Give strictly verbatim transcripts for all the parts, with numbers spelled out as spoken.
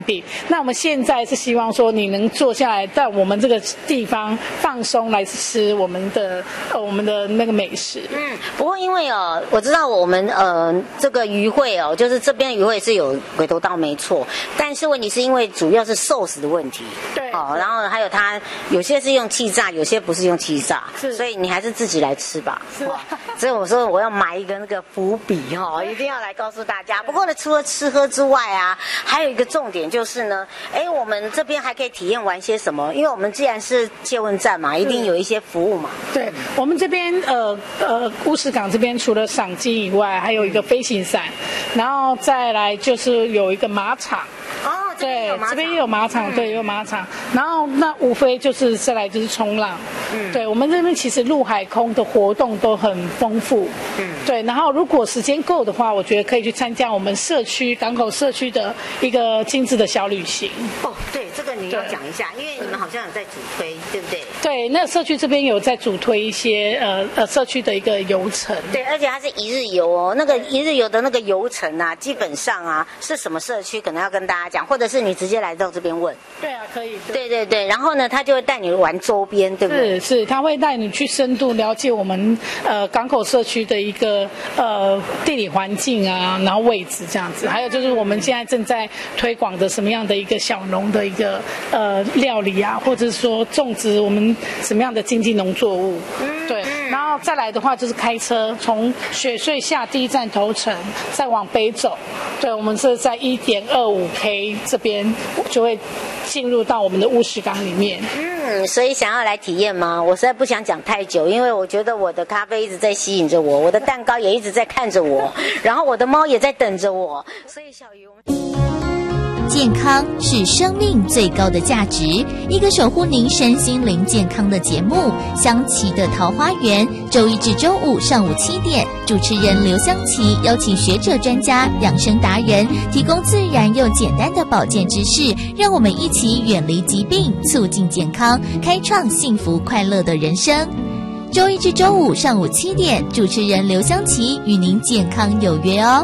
地。那我们现在是希望说你能坐下来，在我们这个地方放松来吃我们的呃我们的那个美食。 嗯，不过因为哦，我知道我们呃这个渔会哦，就是这边渔会是有鬼头刀没错，但是问题是因为主要是寿司的问题。 对。 哦，然后还有它有些是用气炸，有些不是用气炸， 是， 所以你还是自己来吃吧。 是。 哦、所以我说我要埋一个那个伏笔哈、哦，一定要来告诉大家。不过呢，除了吃喝之外啊，还有一个重点就是呢，哎，我们这边还可以体验玩些什么？因为我们既然是借问站嘛，一定有一些服务嘛。 对，我们这边呃呃乌石港这边除了赏鸡以外，还有一个飞行伞，然后再来就是有一个马场。 哦， 对，这边也有马场，对，也有马场。然后那无非就是再来就是冲浪。嗯，对，我们这边其实陆海空的活动都很丰富。嗯，对。然后如果时间够的话，我觉得可以去参加我们社区港口社区的一个精致的小旅行。 哦，对，这个你要讲一下，因为你们好像有在主推，对不对？ 对，那社区这边有在主推一些呃呃社区的一个游程。 对，而且它是一日游哦，那个一日游的那个游程啊，基本上啊是什么社区，可能要跟大家讲，或者是你直接来到这边问。 对啊，可以。 对对对，然后呢，他就会带你玩周边，对不对？ 是是，他会带你去深度了解我们呃港口社区的一个呃地理环境啊，然后位置这样子，还有就是我们现在正在推广的什么样的一个小农的一个呃料理啊，或者是说种植我们什么样的经济农作物。嗯，对。然后再来的话就是开车从雪隧下第一站头城，再往北走。对，我们是在 一点二五 K 这边就会进入到我们的乌石港里面。 嗯，所以想要来体验吗？我实在不想讲太久，因为我觉得我的咖啡一直在吸引着我，我的蛋糕也一直在看着我，然后我的猫也在等着我。所以小鱼，我们健康是生命最高的价值，一个守护您身心灵健康的节目《香琪的桃花源》，周一至周五上午七点，主持人刘香琪邀请学者专家、养生达人，提供自然又简单的保健知识，让我们一起远离疾病，促进健康，开创幸福快乐的人生。周一至周五上午七点，主持人刘香琪与您健康有约哦。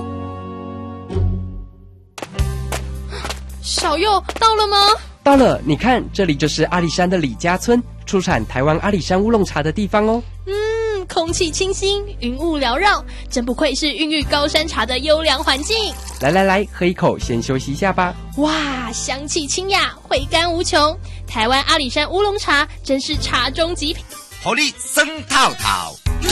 小佑到了吗？ 到了，你看，这里就是阿里山的李家村，出产台湾阿里山乌龙茶的地方哦。 嗯，空气清新，云雾缭绕，真不愧是孕育高山茶的优良环境。 来来来，喝一口，先休息一下吧。 哇，香气清雅，回甘无穷。台湾阿里山乌龙茶真是茶中极品， 予你酸透透。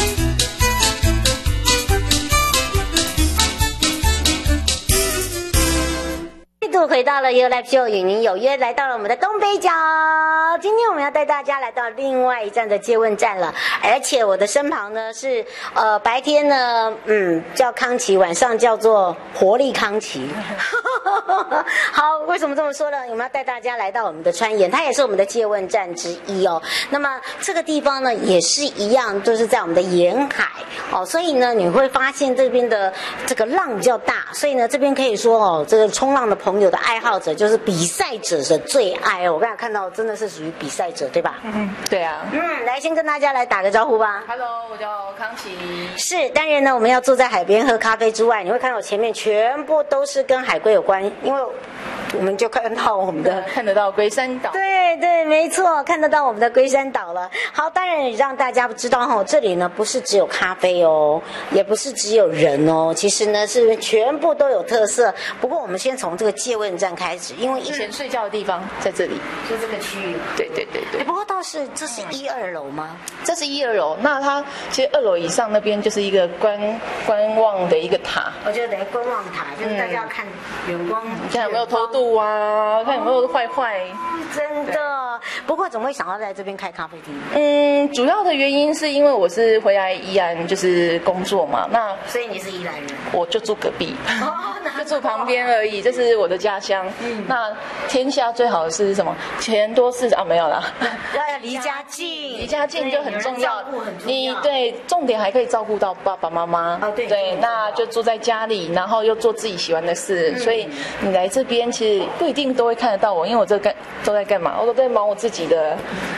再度回到了 You Live Show， 与您有约，来到了我们的东北角。今天我们要带大家来到另外一站的接问站了，而且我的身旁呢是呃白天呢嗯叫康琪，晚上叫做活力康琪。好，为什么这么说呢？我们要带大家来到我们的川盐，它也是我们的接问站之一哦。那么这个地方呢也是一样，就是在我们的沿海哦，所以呢你会发现这边的这个浪比较大，所以呢这边可以说哦，这个冲浪的朋友的爱好者就是比赛者的最爱哦。我刚才看到真的是属于比赛者，对吧？ 嗯，对啊。 嗯，来先跟大家来打个招呼吧。 Hello， 我叫康琪。 是，当然呢，我们要坐在海边喝咖啡之外，你会看到我前面全部都是跟海龟有关，因为我们就看到我们的看得到龟山岛。 对对，没错，看得到我们的龟山岛了。好，当然也让大家知道哈，这里呢不是只有咖啡哦，也不是只有人哦，其实呢是全部都有特色。不过我们先从这个借问站开始，因为以前睡觉的地方在这里， 就这个区域。 对对对对。 不过倒是这是一二楼吗？ 这是一二楼，那它其实二楼以上那边就是一个观观望的一个塔。 我觉得等于观望塔，就是大家要看远光， 你看有没有偷渡啊？看有没有坏坏。 真的。不过怎么会想要在这边开咖啡厅？ 嗯，主要的原因是因为我是回来宜兰就是工作嘛，那所以你是宜兰人， 我就住隔壁，就住旁边而已，这是我的家乡。嗯，那天下最好的是什么？钱多事啊，没有啦， 要离家近， 离家近就很重要。你对重点还可以照顾到爸爸妈妈。 哦，对对，那就住在家里，然后又做自己喜欢的事，嗯、所以你来这边其实不一定都会看得到我，因为我这干都在干嘛？我都在忙我自己的菜单。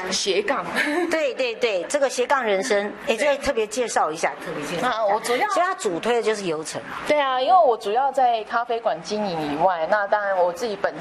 斜杠。 对对对，这个斜杠人生，哎，这个特别介绍一下，特别介绍一下。 那我主要， 所以它主推的就是游程。 对啊，因为我主要在咖啡馆经营以外，那当然我自己本